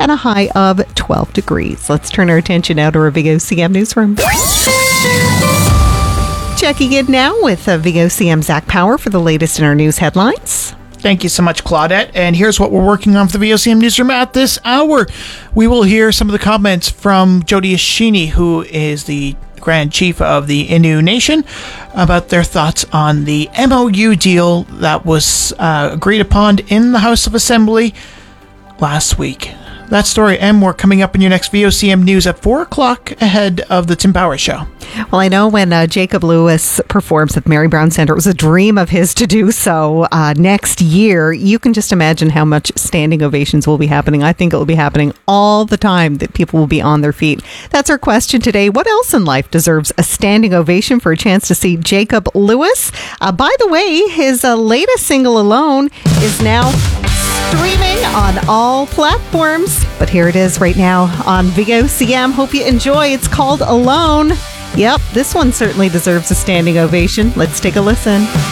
and a high of 12 degrees. Let's turn our attention now to our VOCM newsroom. Checking in now with VOCM Zach Power for the latest in our news headlines. Thank you so much, Claudette. And here's what we're working on for the VOCM newsroom at this hour. We will hear some of the comments from Jody Ashini, who is the Grand Chief of the Innu Nation, about their thoughts on the MOU deal that was agreed upon in the House of Assembly last week. That story and more coming up in your next VOCM News at 4 o'clock ahead of the Tim Power Show. Well, I know when Jacob Lewis performs at the Mary Brown Center, it was a dream of his to do so next year. You can just imagine how much standing ovations will be happening. I think it will be happening all the time, that people will be on their feet. That's our question today. What else in life deserves a standing ovation for a chance to see Jacob Lewis? By the way, his latest single, Alone, is now streaming on all platforms. But here it is right now on VOCM. Hope you enjoy. It's called Alone. Yep, this one certainly deserves a standing ovation. Let's take a listen.